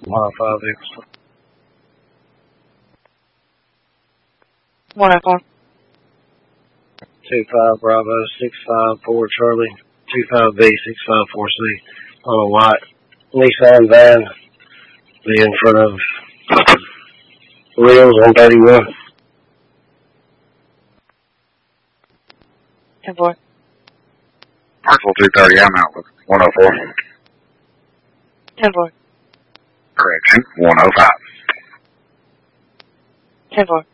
105 vehicles. 104. 25 Bravo, 654 Charlie, 25B, 654C, on a white Nissan van, be in front of Reels on 31. 10-4. Parcel 230, I'm out with 104. 10-4. Correction, 105. 10-4.